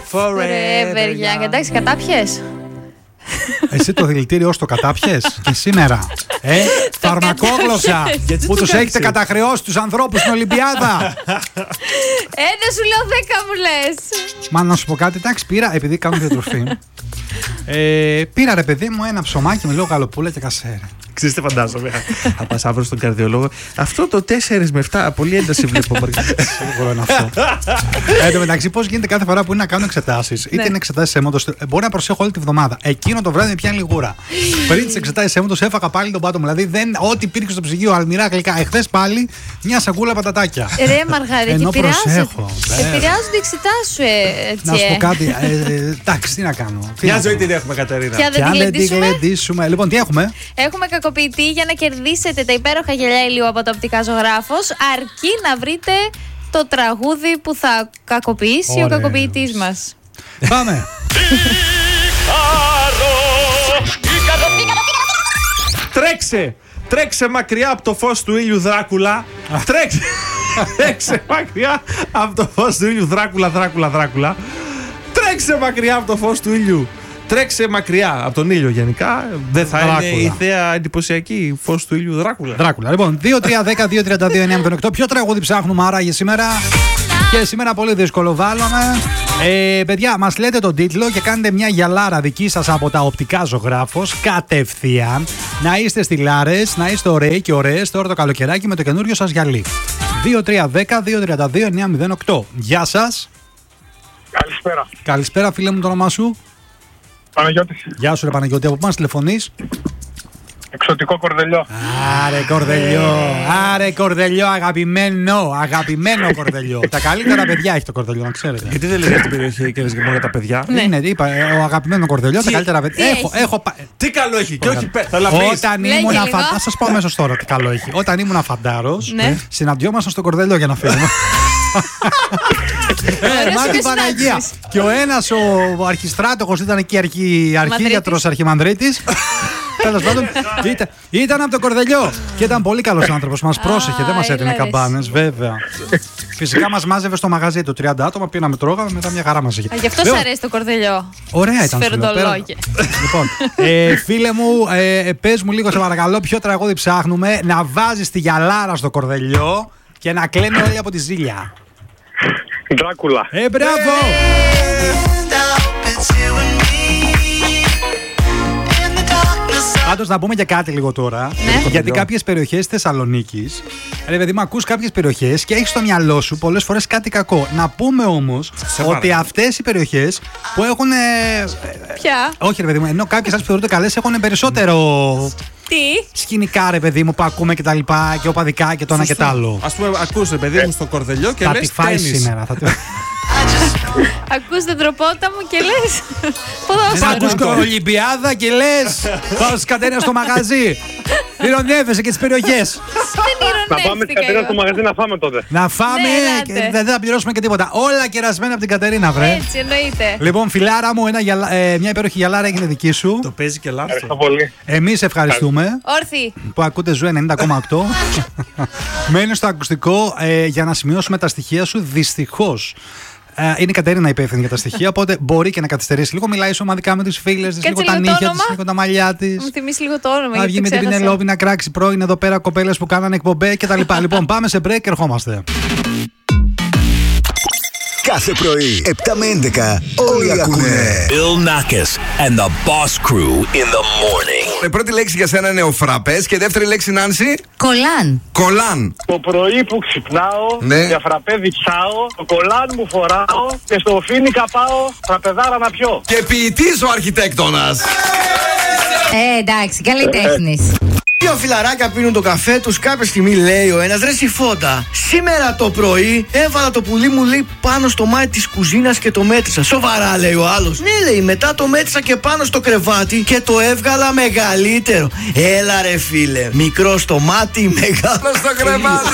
Forever young. Εντάξει, κατάπιες. Εσύ το δηλητήριό στο κατάπιες και σήμερα. Φαρμακόγλωσσα που τους έχετε καταχρεώσει τους ανθρώπους στην Ολυμπιάδα. Δεν σου λέω 10 μου λες. Μα να σου πω κάτι, εντάξει, πήρα, επειδή κάνω διατροφή. Πήρα ρε παιδί μου ένα ψωμάκι με λίγο γαλοπούλα και κασέρα. Ξέρεις τι φαντάζομαι. Θα πας αύριο στον καρδιολόγο. Αυτό το 4 με 7, πολύ ένταση βλέπω. Σίγουρο είναι αυτό. Εν τω μεταξύ, πώς γίνεται κάθε φορά που είναι να κάνω εξετάσεις, είτε είναι εξετάσεις αίματος, μπορεί να προσέχω όλη τη βδομάδα. Εκείνο το βράδυ με πιάνει λιγούρα. Πριν τις εξετάσεις αίματος έφαγα πάλι τον πάτο μου. Δηλαδή, ό,τι υπήρχε στο ψυγείο, αλμυρά γλυκά. Εχθές πάλι μια σακούλα πατατάκια. Ρε Μαργαρίτη, επηρεάζονται οι εξετάσεις σου, έτσι. Να σου πω κάτι. Εντάξει, τι να κάνω. Μια ζωή την έχουμε, Κατερίνα. Και αν δεν τη γλεντήσουμε. Λοιπόν, τι έχουμε. Έχουμε κακοποιητή για να κερδίσετε τα υπέροχα γυαλιά ηλίου από το Οπτικά Ζωγράφος, αρκεί να βρείτε το τραγούδι που θα κακοποιήσει ο κακοποιητής μας. Πάμε. Τρέξε μακριά από το φως του ήλιου, Δράκουλα. Τρέξε μακριά από το φως του ήλιου, Δράκουλα. Τρέξε μακριά από το φως του ήλιου. Τρέξε μακριά από τον ήλιο γενικά. Δεν θα είναι η θέα εντυπωσιακή φως του ήλιου, Δράκουλα. Λοιπόν, 2-3-10-2-32-9-08. Ποιο τραγούδι ψάχνουμε άραγε σήμερα? Και σήμερα πολύ δύσκολο βάλαμε. Παιδιά, μας λέτε τον τίτλο και κάνετε μια γυαλάρα δική σας από τα Οπτικά Ζωγράφος κατευθείαν. Να είστε στυλάρες, να είστε ωραίοι και ωραίες τώρα το καλοκαιράκι με το καινούριο σας γυαλί. 2-3-10-2-32-9-08. Γεια σας. Καλησπέρα. Καλησπέρα, φίλε μου, το όνομά σου? Παναγιώτης. Γεια σου, ρε Παναγιώτη, από πού μας τηλεφωνείς? Εξωτικό Κορδελιό. Άρε κορδελιό, αγαπημένο κορδελιό. Τα καλύτερα παιδιά έχει το κορδελιό, να ξέρετε. Γιατί δεν λες για την περιοχή και λες μόνο για τα παιδιά? Ναι, είπα, ο αγαπημένο κορδελιό, τα καλύτερα παιδιά. Τι καλό έχει και όχι όταν ήμουν θα σας πω αμέσως τώρα τι καλό έχει. Όταν ήμουν φαντάρος, συναντιόμασταν στο κορδελιό για να φύγουμε. Μάτι Παναγία. Και ο ένας ο αρχιστράτοχος ήταν εκεί αρχήγιατρος αρχιμανδρίτης. Τέλος πάντων, ήταν από το κορδελιό και ήταν πολύ καλός άνθρωπος. Μας πρόσεχε, δεν μας έδινε καμπάνες, βέβαια. Φυσικά μας μάζευε στο μαγαζί του 30 άτομα, πήραμε, τρώγαμε, μετά μια χαρά μας είχε. Γι' αυτό σου αρέσει το κορδελιό. Ωραία ήταν. Σφαιροντολόγια. Λοιπόν, φίλε μου, πες μου λίγο σε παρακαλώ, ποιο τραγούδι ψάχνουμε να βάζεις τη γυαλάρα στο κορδελιό και να κλαίνουν όλοι από τη ζήλια? Δράκουλα. Μπράβο! Πάντως να πούμε για κάτι λίγο τώρα. Γιατί κάποιες περιοχές της Θεσσαλονίκης, ρε παιδί μου, ακούς κάποιες περιοχές και έχεις στο μυαλό σου πολλές φορές κάτι κακό. Να πούμε όμως ότι αυτές οι περιοχές που έχουν. Ποια? Όχι, ρε παιδί μου, ενώ κάποιες άλλες που θεωρούνται καλές έχουν περισσότερο. Τι? Σκηνικά, ρε παιδί μου, που ακούμε και τα λοιπά και οπαδικά και το ένα και το άλλο. Ας πούμε, ακούς, ρε παιδί μου, στο κορδελιό και θα λες τη φάει τένις. σήμερα. Ακούς τον τροπότα μου και λες ποδόσφαιρο. Ακούς Ολυμπιάδα και λες πάω στις Κατερίνα στο μαγαζί. Ηρωνεύεσαι και τις περιοχές. Να πάμε στην Κατερίνα στο μαγαζί να φάμε τότε. Να φάμε και δεν θα πληρώσουμε και τίποτα. Όλα κερασμένα από την Κατερίνα, βρε. Έτσι εννοείται. Λοιπόν, φιλάρα μου, μια υπέροχη γυαλάρα έγινε δική σου. Το παίζει και λάθος. Ευχαριστώ πολύ. Εμείς ευχαριστούμε Όρθιοι που ακούτε Ζου 90,8. Μένει στο ακουστικό για να σημειώσουμε τα στοιχεία σου. Δυστυχώς είναι η Κατερίνα υπεύθυνη για τα στοιχεία, οπότε μπορεί και να καθυστερήσει λίγο. Μιλάει σωματικά με τις φίλες της, λίγο τα νύχια της, λίγο τα μαλλιά της. Μου θυμίσει λίγο το όνομα. Θα βγει με την Πινελόπη να κράξει πρώην εδώ πέρα κοπέλες που κάνανε εκπομπέ κτλ. Λοιπόν, πάμε σε break και ερχόμαστε. Κάθε πρωί, 7 με 11, όλοι ακούνε Bill Nackis and the Boss Crew in the morning. Η πρώτη λέξη για σένα είναι ο φραπές και η δεύτερη λέξη, Νάνση. Κολάν. Κολάν. Το πρωί που ξυπνάω, για φραπέ διψάω, το κολάν μου φοράω και στο φίνικα πάω φραπεδάρα να πιω. Και ποιητής ο αρχιτέκτονας. Εντάξει, καλλιτέχνης. Δύο φιλαράκια πίνουν το καφέ τους. Κάποια στιγμή λέει ο ένας: ρε Συφώντα, σήμερα το πρωί έβαλα το πουλί μου, λέει, πάνω στο μάτι της κουζίνας και το μέτρησα. Σοβαρά, λέει ο άλλος. Ναι, λέει, μετά το μέτρησα και πάνω στο κρεβάτι και το έβγαλα μεγαλύτερο. Έλα, ρε φίλε, μικρό στο μάτι, μεγάλο στο κρεβάτι.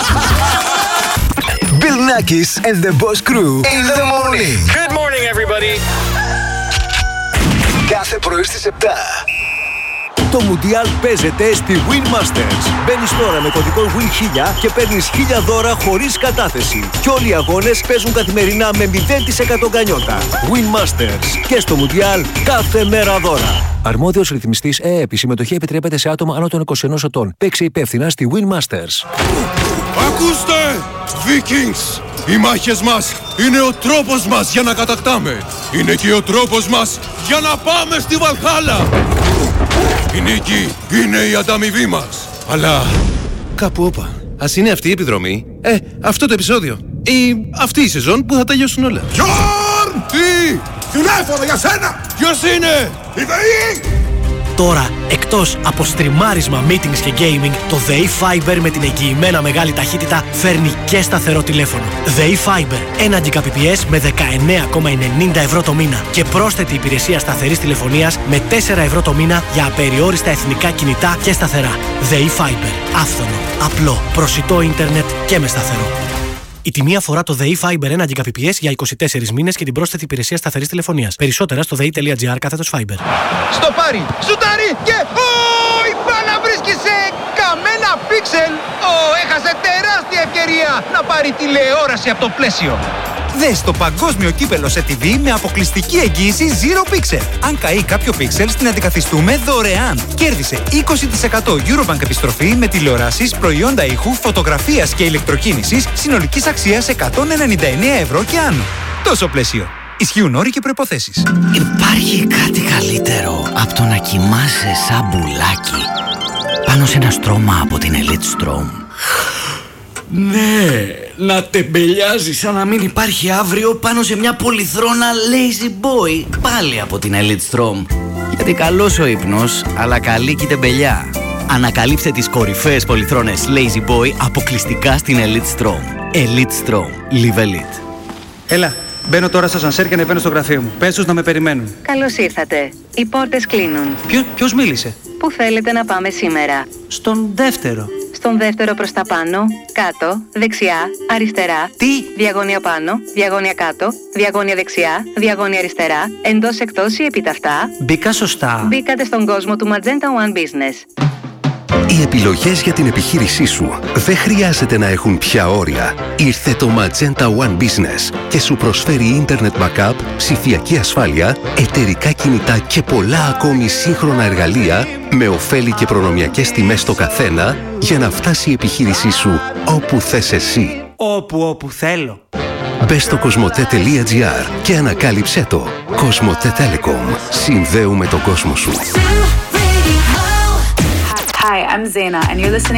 Bill Nackis and the Boss Crew in the morning. Good morning, everybody. Κάθε πρωί στις 7. Το Μουντιάλ παίζεται στη Win Masters. Μπαίνεις τώρα με κωδικό WIN1000 και παίρνεις 1000 δώρα χωρίς κατάθεση. Και όλοι οι αγώνες παίζουν καθημερινά με 0% γκανιότα. Win Masters. Και στο Μουντιάλ κάθε μέρα δώρα. Αρμόδιος ρυθμιστής ΕΕΠ. Η συμμετοχή επιτρέπεται σε άτομα άνω των 21 ετών. Παίξε υπεύθυνα στη Win Masters. Ακούστε! Vikings! Οι μάχες μας είναι ο τρόπος μας για να κατακτάμε. Είναι και ο τρόπος μας για να πάμε στη Βαλχάλα. Η νίκη είναι η ανταμοιβή μας. Αλλά κάπου όπα. Ας είναι αυτή η επιδρομή. Αυτό το επεισόδιο. Ή αυτή η σεζόν που θα τελειώσουν όλα. Γιόρν! Τι! Τηλέφωνο για σένα! Ποιος είναι? Η ΔΕΗ! Τώρα, εκτός από στριμάρισμα, meetings και gaming, το ΔΕΗ Fiber με την εγγυημένα μεγάλη ταχύτητα φέρνει και σταθερό τηλέφωνο. ΔΕΗ Fiber, 1 Gbps με 19,90 ευρώ το μήνα και πρόσθετη υπηρεσία σταθερής τηλεφωνίας με 4 ευρώ το μήνα για απεριόριστα εθνικά κινητά και σταθερά. ΔΕΗ Fiber, άφθονο, απλό, προσιτό ίντερνετ και με σταθερό. Η τιμή αφορά το ΔΕΗ Fiber 1 Gbps για 24 μήνες και την πρόσθετη υπηρεσία σταθερής τηλεφωνίας. Περισσότερα στο dei.gr/Fiber. Στο πάρει, σουτάρει και... η μπάλα βρίσκει σε καμένα πίξελ. Έχασε τεράστια ευκαιρία να πάρει τηλεόραση από το πλαίσιο. Δες το παγκόσμιο κύπελο σε TV με αποκλειστική εγγύηση Zero Pixel. Αν καεί κάποιο pixel, την αντικαθιστούμε δωρεάν. Κέρδισε 20% Eurobank επιστροφή με τηλεοράσεις, προϊόντα ήχου, φωτογραφίας και ηλεκτροκίνησης συνολικής αξίας 199 ευρώ και άνω. Τόσο πλαίσιο. Ισχύουν όροι και προϋποθέσεις. Υπάρχει κάτι καλύτερο από το να κοιμάσαι σαν μπουλάκι πάνω σε ένα στρώμα από την Elite Strom. Ναι, να τεμπελιάζει σαν να μην υπάρχει αύριο πάνω σε μια πολυθρόνα Lazy Boy, πάλι από την Elite Strom. Γιατί καλός ο ύπνος, αλλά καλή και η τεμπελιά. Ανακαλύψτε τις κορυφαίες πολυθρόνες Lazy Boy αποκλειστικά στην Elite Strom. Elite Strom. Live Elite. Έλα, μπαίνω τώρα στο σανσέρ και ανεβαίνω στο γραφείο μου. Πες τους να με περιμένουν. Καλώς ήρθατε. Οι πόρτες κλείνουν. Ποιος μίλησε? Πού θέλετε να πάμε σήμερα? Στον δεύτερο. Στον δεύτερο προς τα πάνω, κάτω, δεξιά, αριστερά. Τι? Διαγώνια πάνω, διαγώνια κάτω, διαγώνια δεξιά, διαγώνια αριστερά, εντός εκτός ή επίταυτα. Μπήκα σωστά. Μπήκατε στον κόσμο του Magenta One Business. Οι επιλογές για την επιχείρησή σου δεν χρειάζεται να έχουν πια όρια. Ήρθε το Magenta One Business και σου προσφέρει ίντερνετ backup, ψηφιακή ασφάλεια, εταιρικά κινητά και πολλά ακόμη σύγχρονα εργαλεία με ωφέλη και προνομιακές τιμές στο καθένα για να φτάσει η επιχείρησή σου όπου θες εσύ. Όπου θέλω. Μπες στο cosmote.gr και ανακάλυψέ το. Cosmote Telecom. Συνδέουμε τον κόσμο σου. Hi, I'm Zaina, and you're listening